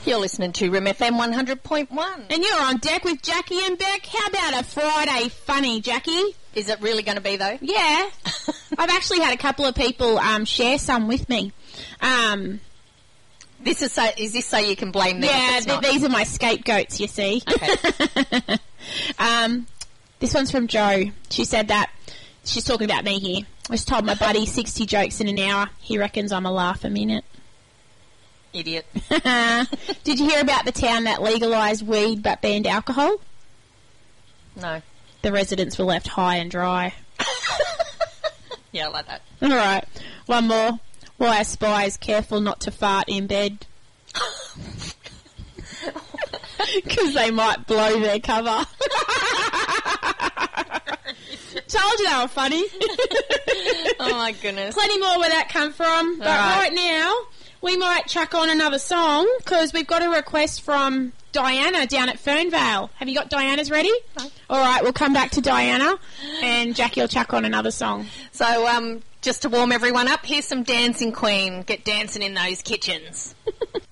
You're listening to Rim FM 100.1. And you're on deck with Jackie and Beck. How about a Friday funny, Jackie? Is it really going to be, though? Yeah. I've actually had a couple of people share some with me. Is this so you can blame them? Yeah, these are my scapegoats, you see. Okay. This one's from Jo. She said that, she's talking about me here. I just told my buddy 60 jokes in an hour. He reckons I'm a laugh a minute. Idiot. Did you hear about the town that legalised weed but banned alcohol? No. The residents were left high and dry. Yeah, I like that. All right. One more. Why are spies careful not to fart in bed? Because they might blow their cover. Told you they were funny. Oh, my goodness. Plenty more where that come from. But right now, we might chuck on another song because we've got a request from Diana down at Fernvale. Have you got Diana's ready? No. All right, we'll come back to Diana and Jackie will chuck on another song. So, just to warm everyone up, here's some Dancing Queen. Get dancing in those kitchens.